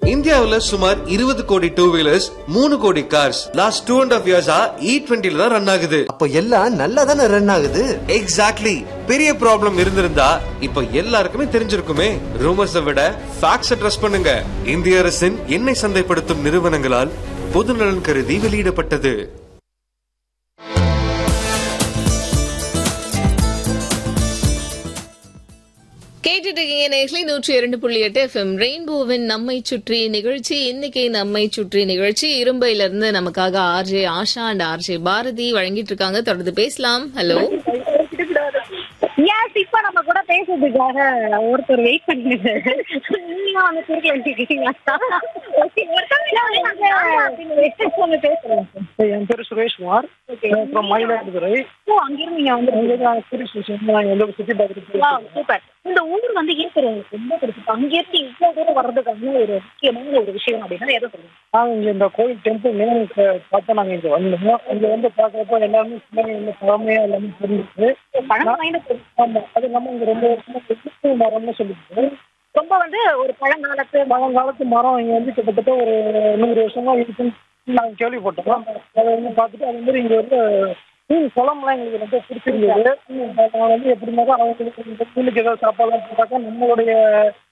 இந்தியாவுல சுமார் 20 கோடி டூ வீலர்ஸ், 3 கோடி கார்ஸ் லாஸ்ட் 2.5 இயர்ஸா E20 தான் ரன் ஆகுது. அப்ப எல்லாம் நல்லா தானே ரன் ஆகுது. எக்ஸாக்ட்லி. பெரிய ப்ராப்ளம் இருந்திருந்தா இப்ப எல்லாருக்குமே தெரிஞ்சிருக்குமே. ரூமர்ஸை விட ஃபேக்ட்ஸை ட்ரஸ்ட் பண்ணுங்க. இந்திய அரசின் எண்ணெய் சந்தைப்படுத்தும் நிறுவனங்களால் பொதுநலன் கருதி வெளியிடப்பட்டது. கேட்டுட்டு இருக்கீங்க நேர்களை 102.8 FM ரெயின்போவின் நம்மை சுற்றி நிகழ்ச்சி. இன்னைக்கு நம்மை சுற்றி நிகழ்ச்சி இரும்பையில இருந்து நமக்காக RJ Asha and RJ Bharathi வழங்கிட்டு இருக்காங்க. தொடர்ந்து பேசலாம். ஹலோ. இப்ப நம்ம கூட பேசுறதுக்காக ஒருத்தர் வெயிட் பண்ணிட்டு என் பேரு சுரேஷ்குமார், மயிலாடுதுறை. சுத்தி பார்த்துட்டு சூப்பர். இந்த ஊர் வந்து இருக்கிறது ரொம்ப பிடிச்சிருக்கு. அங்கிருந்து இவ்வளவு தூரம் வர்றதுக்கான ஒரு முக்கியமான ஒரு விஷயம் அப்படின்னா எதை சொல்லுங்க? நாங்க இங்க இந்த கோயில் டெம்பிள் நேம் பார்த்தா நாங்க இங்க வந்தோம். இங்க வந்து பாக்குறப்ப எல்லாருமே சின்ன பழமையா எல்லாமே தெரிஞ்சிருக்கு. ஆமா, அது நம்ம இங்க ரொம்ப வருஷமா மரம்னு சொல்லிட்டு ரொம்ப வந்து ஒரு பழங்காலத்து மரம் இங்க வந்து கிட்டத்தட்ட ஒரு 100 வருஷமா இருக்குன்னு நாங்க கேள்விப்பட்டோம். அதை வந்து பார்த்துட்டு அது மாதிரி இங்க வந்து குளம்லாம் எங்களுக்கு ரொம்ப பிடிச்சிருந்தது. நான் வந்து எப்படினாக்கா அவங்களுக்கு ஏதாவது சாப்பாடுலாம் போட்டாக்கா நம்மளுடைய